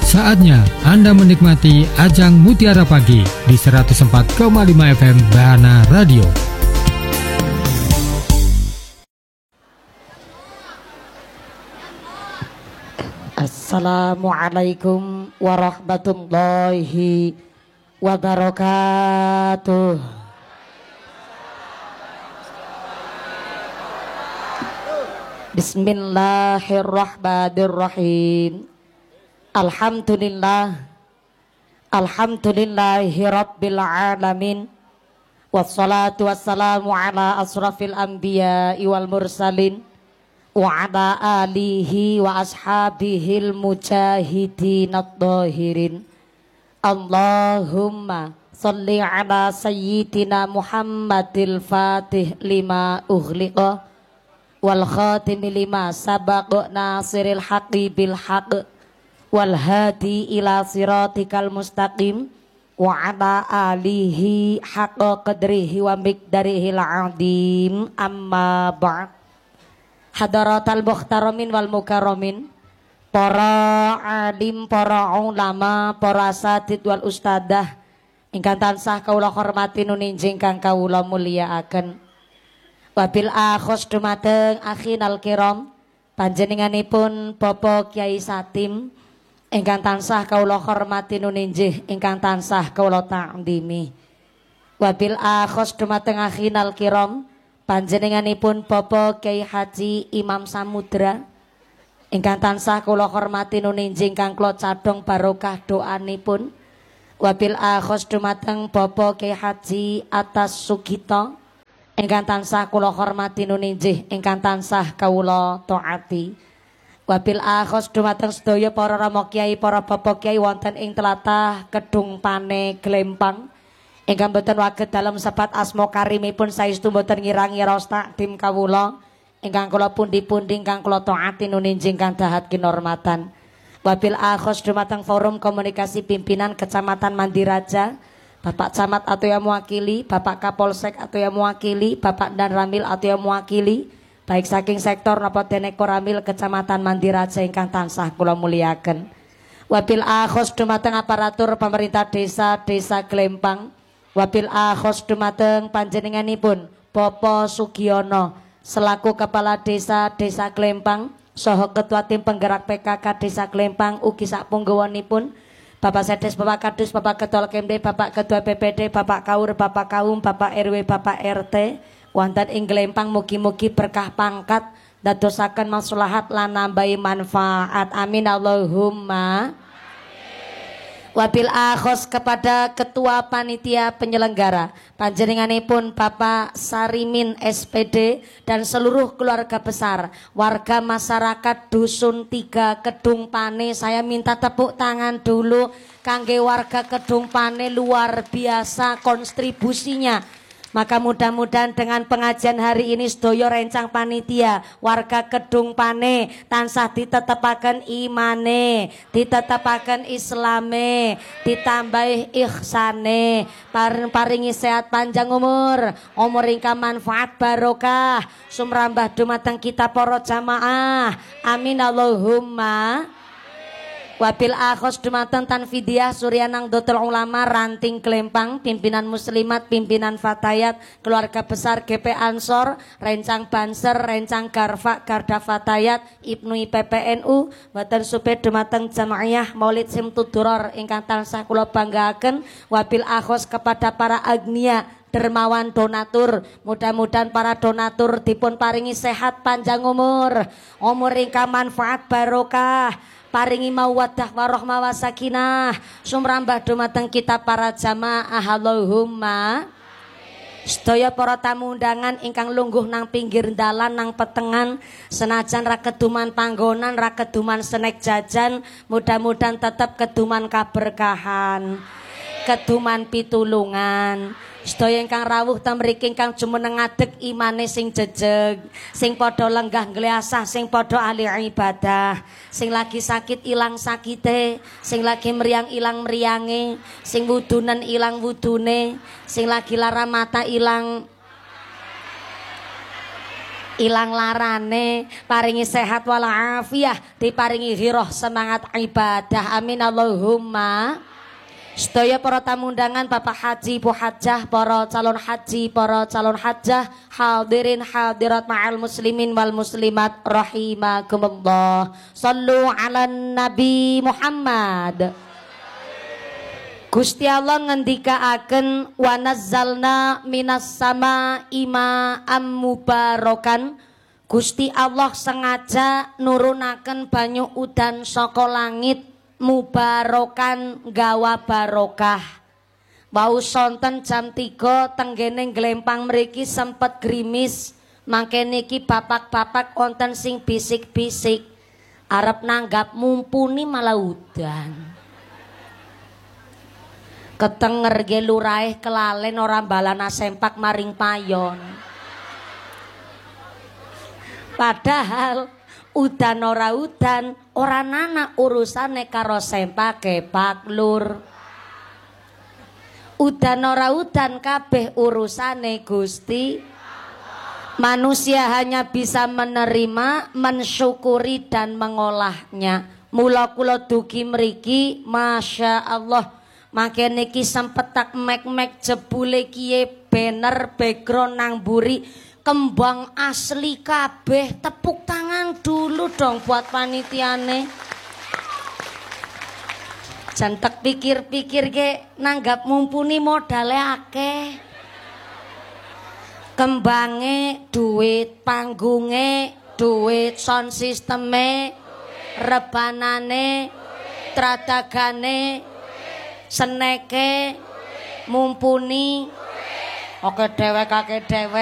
Saatnya Anda menikmati Ajang Mutiara Pagi di 104,5 FM Bahana Radio. Assalamualaikum warahmatullahi wabarakatuh. Bismillahirrahmanirrahim. Alhamdulillahi rabbil alamin. Wassalatu wassalamu ala asrafil anbiya'i wal mursalin wa ala alihi wa ashabihil mujahidin ad-dhahirin. Allahumma salli ala sayyidina Muhammadil fatih lima ughliqa wal khatimi lima sabaq nasiril haqqi bil haqq wal hadi ila siratikal mustaqim wa ala alihi haqqa qadrihi wa miqdarihil azim. Amma ba'd. Hadaratal muhtaramin wal mukarramin, para alim, para ulama, para asatid wal ustadah ingkang tansah kawula hormati nuninjing kang kawula mulyakaken. Wabil akhos dumateng akhinal kiram, panjenenganipun Bapak Kyai Satim ingkang tansah kawula hormati nuninjih ingkang tansah kawula ta'dhimi. Wabil akhos dumateng akhinal kiram, panjenenganipun Bapak Kyai Haji Imam Samudra ingkang tansah kula hormati nuninjing kang kula cadhong barokah doanipun. Wabil akhos dumateng Bapak Kyai Haji Atas Sugito ingkang tansah kula hormati nuninjih ingkang tansah kawula taati. Wabil akhos dumateng sedaya para rama kyai, para bapak kyai wonten ing tlatah Kedung Pane Glempang ingkang boten waget dalem sebat asma karimipun saestu boten ngira-ngira takdim kawula ingkang kula pundi-pundi ingkang kula taati nuninjing kang dahat kinurmatan. Wabil akhos dumateng forum komunikasi pimpinan Kecamatan Mandiraja, Bapak Camat atau yang mewakili, Bapak Kapolsek atau yang mewakili, Bapak Dan Ramil atau yang mewakili, baik saking sektor napa dene Koramil Kecamatan Mandiraja ingkang tansah kula mulyakaken. Wabil akhos dumateng aparatur pemerintah desa Glempang. Wabil akhos dumateng panjenenganipun Bapak Sugiono selaku Kepala Desa Glempang saha Ketua Tim Penggerak PKK Desa Glempang ugi sapunggawanipun Bapak Sedes, Bapak Kadus, Bapak Ketua Kemde, Bapak Ketua BPD, Bapak Kaur, Bapak Kaum, Bapak RW, Bapak RT wonten ing Glempang, mugi-mugi berkah pangkat dadosaken maslahat lan nambahi manfaat. Amin Allahumma. Wabil akhos kepada Ketua Panitia Penyelenggara panjenenganipun Bapak Sarimin SPD dan seluruh keluarga besar warga masyarakat Dusun 3 Kedung Pane. Saya minta tepuk tangan dulu kangge warga Kedung Pane, luar biasa kontribusinya. Maka mudah-mudahan dengan pengajian hari ini sedaya rencang panitia warga Kedung Pane tansah ditetepaken imane, ditetepaken islame, ditambahi ihsane, paringi sehat panjang umur ingkang manfaat barokah sumrambah dumateng kita para jamaah. Amin Allahumma. Wabil akhos dumateng Tanfidiah Suryanang Dotul Ulama Ranting Glempang, pimpinan muslimat, pimpinan fatayat, keluarga besar GP Ansor, rencang Banser, rencang Garfa, Garda Fatayat, Ibnu IPPNU, boten supir dumateng Jamaiyah Maulid Simtuduror ingkang tansah kula banggaaken. Wabil akhos kepada para agnia dermawan donatur, mudah-mudahan para donatur dipun paringi sehat panjang umur ingkang manfaat barokah, paringi mawaddah warahmah wasakinah sumrambah dumateng kita para jamaah. Allahumma. Sedaya para tamu undangan ingkang lungguh nang pinggir dalan nang petengan, senajan ra keduman panggonan, ra keduman senek jajan, mudah-mudahan tetap keduman kaberkahan, keduman pitulungan. Sedaya ingkang rawuh ta mriki ingkang jumeneng ngadeg imane sing jejeg, sing padha lenggah ngleasah, sing padha ahli ibadah, sing lagi sakit ilang sakite, sing lagi meriang ilang meriange, sing wudunen ilang wudune, sing lagi lara mata ilang ilang larane, paringi sehat walafiah, diparingi hiroh semangat ibadah. Amin Allahumma. Sedaya para tamu undangan, Bapak Haji, Bu Hajah, para calon haji, para calon hajah, hadirin hadirat ma'al muslimin wal muslimat rahimakumullah. Sallu ala Nabi Muhammad. Gusti Allah ngendikaaken wa nazzalna minas sama ima'am mubarakan. Gusti Allah sengaja nurunaken banyu udan saka langit mubarakan gawa barokah. Wau sonten jam 3 tenggene glempang mriki sempet grimis. Mangke niki bapak-bapak wonten sing bisik-bisik arep nanggap mumpuni malah udan. Ketenger ge lurae kelalen ora balana sempak maring payon. Padahal udan ora udan, ora nana urusane karo sempake Pak Lur. Udan ora udan kabeh urusane Gusti. Manusia hanya bisa menerima, mensyukuri dan mengolahnya. Mula kula dugi mriki, masya Allah. Makin niki sempet tak mek-mek jebule kiye banner background nang buri kembang asli kabeh. Tepuk tangan dulu dong buat panitiane. Jantek pikir-pikir ke nanggap mumpuni modale akeh. Kembange duit, panggunge duit, sound sisteme, rebanane, tradagane, seneke, mumpuni. Oke dewek